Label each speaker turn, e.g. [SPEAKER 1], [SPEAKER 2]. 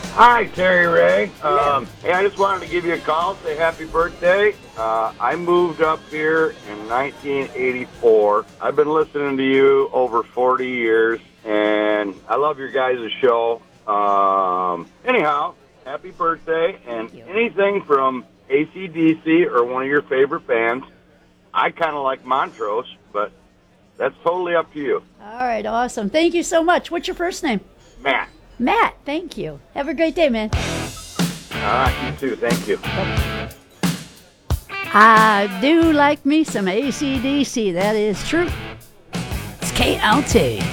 [SPEAKER 1] Hi, Terry Ray. Hey, I just wanted to give you a call, say happy birthday. I moved up here in 1984. I've been listening to you over 40 years, and I love your guys' show. Anyhow, happy birthday, and
[SPEAKER 2] Thank you.
[SPEAKER 1] anything from AC/DC or one of your favorite bands. I kind of like Montrose, but that's totally up to you.
[SPEAKER 2] All right, awesome. Thank you so much. What's your first name?
[SPEAKER 1] Matt.
[SPEAKER 2] Matt. Thank you. Have a great day, man.
[SPEAKER 1] All right, you too. Thank you.
[SPEAKER 2] I do like me some AC/DC. That is true. It's KLT.